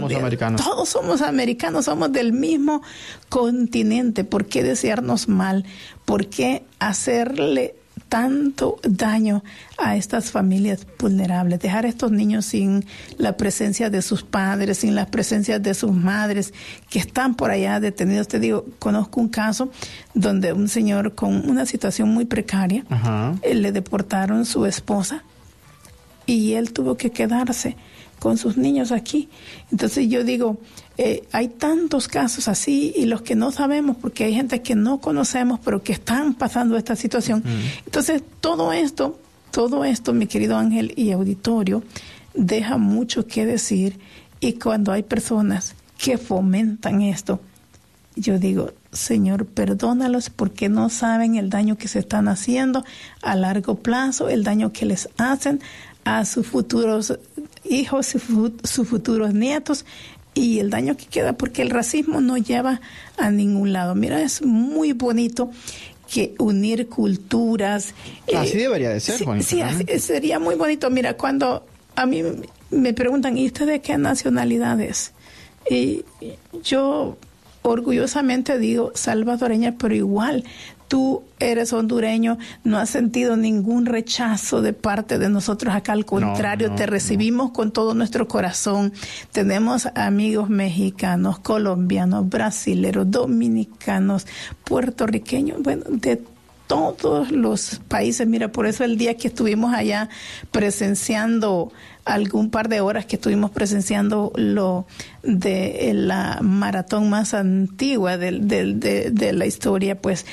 somos americanos. Todos somos americanos, somos del mismo continente. ¿Por qué desearnos mal? ¿Por qué hacerle tanto daño a estas familias vulnerables? Dejar a estos niños sin la presencia de sus padres, sin la presencia de sus madres, que están por allá detenidos. Te digo, conozco un caso donde un señor con una situación muy precaria, le deportaron su esposa y él tuvo que quedarse con sus niños aquí. Entonces yo digo, hay tantos casos así, y los que no sabemos, porque hay gente que no conocemos, pero que están pasando esta situación. Entonces todo esto, mi querido Ángel y auditorio, deja mucho que decir, y cuando hay personas que fomentan esto, yo digo, Señor, perdónalos porque no saben el daño que se están haciendo a largo plazo, el daño que les hacen a sus futuros hijos, sus futuros nietos, y el daño que queda, porque el racismo no lleva a ningún lado. Mira, es muy bonito que unir culturas. Así debería de ser, Juanita. Sí, sería muy bonito. Mira, cuando a mí me preguntan, ¿y usted de qué nacionalidad es? Y yo orgullosamente digo salvadoreña, pero igual tú eres hondureño, no has sentido ningún rechazo de parte de nosotros acá, al contrario, te recibimos con todo nuestro corazón. Tenemos amigos mexicanos, colombianos, brasileros, dominicanos, puertorriqueños, bueno, de todos los países. Mira, por eso el día que estuvimos allá presenciando, algún par de horas que estuvimos presenciando lo de la maratón más antigua de la historia, pues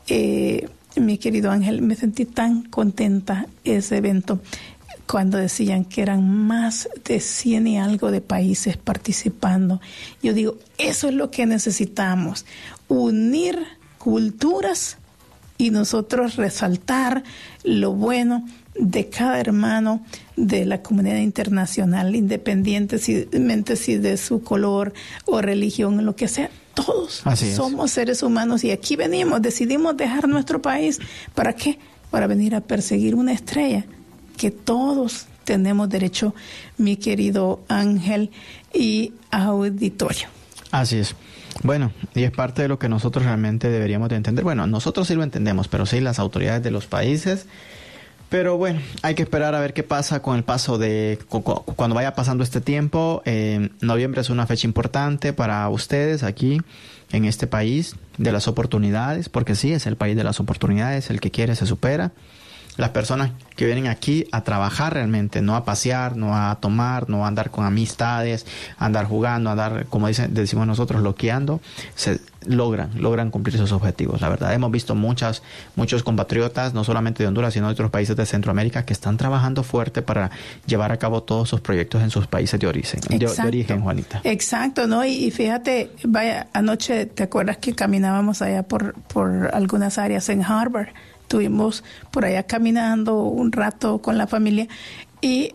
mi querido Ángel, me sentí tan contenta ese evento cuando decían que eran más de 100 y algo de países participando. Yo digo, eso es lo que necesitamos, unir culturas y nosotros resaltar lo bueno de cada hermano de la comunidad internacional, independientemente si de su color o religión, lo que sea. Todos somos seres humanos, y aquí decidimos dejar nuestro país. ¿Para qué? Para venir a perseguir una estrella que todos tenemos derecho, mi querido Ángel y auditorio. Así es. Bueno, y es parte de lo que nosotros realmente deberíamos de entender. Bueno, nosotros sí lo entendemos, pero sí las autoridades de los países. Pero bueno, hay que esperar a ver qué pasa con el paso cuando vaya pasando este tiempo. Noviembre es una fecha importante para ustedes aquí en este país de las oportunidades, porque sí, es el país de las oportunidades, el que quiere se supera. Las personas que vienen aquí a trabajar realmente, no a pasear, no a tomar, no a andar con amistades, a andar jugando, a andar, como decimos nosotros, loqueando, logran cumplir sus objetivos. La verdad, hemos visto muchos compatriotas, no solamente de Honduras, sino de otros países de Centroamérica, que están trabajando fuerte para llevar a cabo todos sus proyectos en sus países de origen, Juanita. Exacto, ¿no? Y fíjate, vaya, anoche, ¿te acuerdas que caminábamos allá por algunas áreas en Harvard? Estuvimos por allá caminando un rato con la familia, y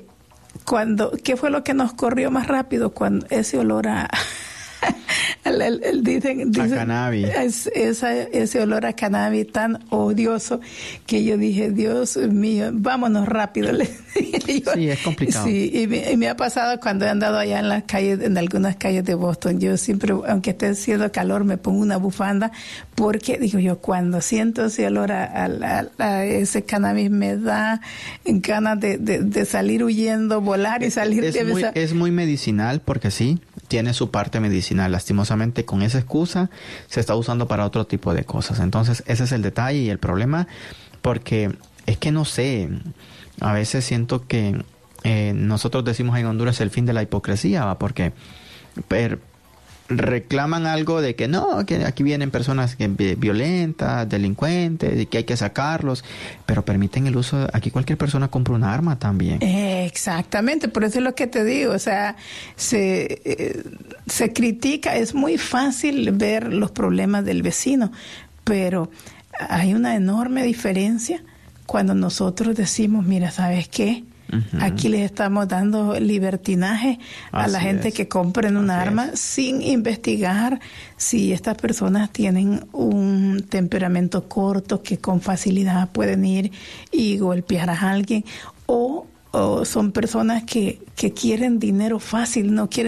¿qué fue lo que nos corrió más rápido? Cuando ese olor a dicen a cannabis. Ese olor a cannabis tan odioso, que yo dije, Dios mío, vámonos rápido. Sí, es complicado. Sí, y me ha pasado cuando he andado allá en las calles, en algunas calles de Boston. Yo siempre, aunque esté haciendo calor, me pongo una bufanda, porque digo yo, cuando siento ese olor a ese cannabis, me da ganas de salir huyendo, volar y salir. Es muy medicinal, porque sí, tiene su parte medicinal. Lastimosamente, con esa excusa se está usando para otro tipo de cosas. Entonces, ese es el detalle y el problema, porque es que no sé, a veces siento que nosotros decimos en Honduras el fin de la hipocresía, ¿va? Porque reclaman algo de que no, que aquí vienen personas violentas, delincuentes, y que hay que sacarlos, pero permiten el uso. Aquí cualquier persona compra un arma también. Exactamente, por eso es lo que te digo, o sea, se critica, es muy fácil ver los problemas del vecino, pero hay una enorme diferencia cuando nosotros decimos, mira, ¿sabes qué? Aquí les estamos dando libertinaje a la gente que compren un arma sin investigar si estas personas tienen un temperamento corto, que con facilidad pueden ir y golpear a alguien, o son personas que quieren dinero fácil, no quieren